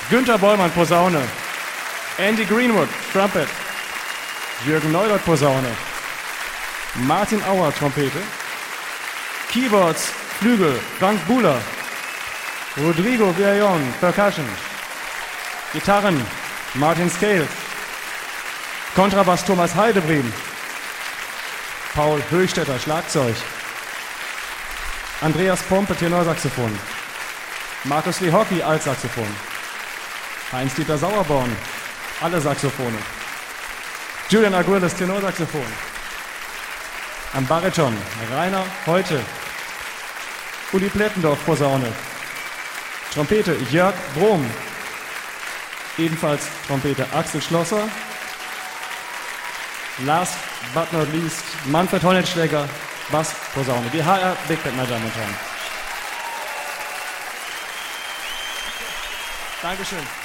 Günther Bollmann, Posaune. Andy Greenwood, Trumpet. Jürgen Neudert, Posaune. Martin Auer, Trompete. Keyboards, Flügel, Frank Buhler. Rodrigo Villallon, Percussion. Gitarren, Martin Scale. Kontrabass, Thomas Heidebriem. Paul Höchstädter, Schlagzeug. Andreas Pompe, Tenorsaxophon. Markus Lehocki, Altsaxophon. Heinz-Dieter Sauerborn, alle Saxophone. Julian Aguilas, Tenorsaxophon. Am Bariton Rainer Heute. Uli Plettendorf, Posaune. Trompete Jörg Brom. Ebenfalls Trompete Axel Schlosser. Last but not least Manfred Hollentschläger, Bass, Posaune. Die HR Big Band, meine Damen und Herren. Dankeschön.